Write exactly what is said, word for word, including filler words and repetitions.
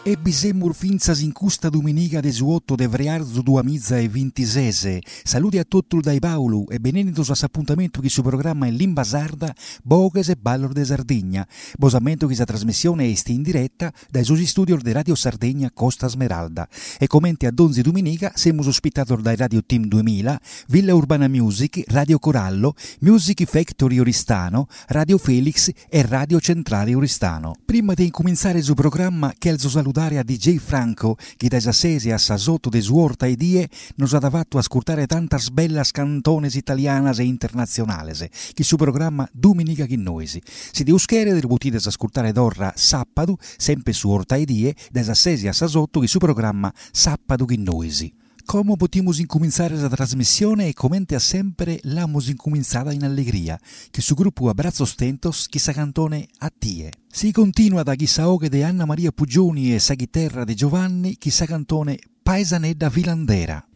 E bisemur finzas in custa domenica desuotto de vrearzu duemilaventisei. Saluti a tutti dai Paolo e benvenuti all'appuntamento che su programma in Limba Sarda, Bogues e Ballor de Sardegna. Bosamento che sa trasmissione è in diretta dai suoi studios di Radio Sardegna Costa Smeralda. E commenti ad onzi domenica siamo ospitati dai Radio Team duemila, Villa Urbana Music, Radio Corallo, Music Factory Oristano, Radio Felix e Radio Centrale Oristano. Prima di incominciare il programma, Kelso salutare a D J Franco, che da Sassesi a Sasotto de Suorta e Die nos ha dato ascoltare tantas bellas cantones italianas e internazionales, che su programma Domenica Chinnoisi. Si di uschere del potete ascoltare d'orra Sappado, sempre su Orta e Die, da Sassesi a Sasotto, che su programma Sappado Chinnoisi. Come potremo incominciare la trasmissione e commenta sempre l'amos incominciata in allegria, che su gruppo Abbraccio Stentos chi sa cantone a tie. Si continua da chi sa oghe de Anna Maria Pugioni e sa chitarra de Giovanni chi sa cantone Paesanedda Vilandera.